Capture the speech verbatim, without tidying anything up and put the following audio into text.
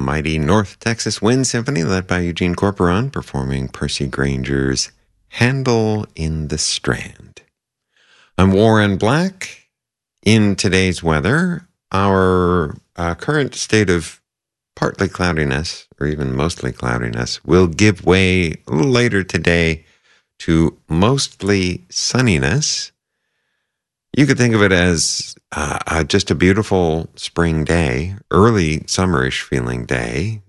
mighty North Texas Wind Symphony, led by Eugene Corporon, performing Percy Grainger's Handel in the Strand. I'm Warren Black. In today's weather, our uh, current state of partly cloudiness, or even mostly cloudiness, will give way a little later today to mostly sunniness. You could think of it as uh, uh, just a beautiful spring day, early summerish feeling day.